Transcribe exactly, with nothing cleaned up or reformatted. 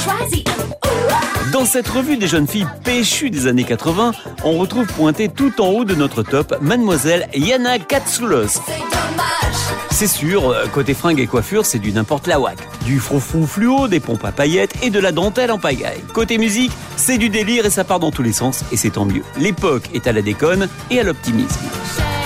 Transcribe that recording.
Dans cette revue des jeunes filles péchues des années quatre-vingts, on retrouve pointée tout en haut de notre top Mademoiselle Yana Katsoulos. C'est sûr, côté fringues et coiffure, c'est du n'importe la whack. Du froufrou fluo, des pompes à paillettes et de la dentelle en pagaille. Côté musique, c'est du délire et ça part dans tous les sens et c'est tant mieux. L'époque est à la déconne et à l'optimisme.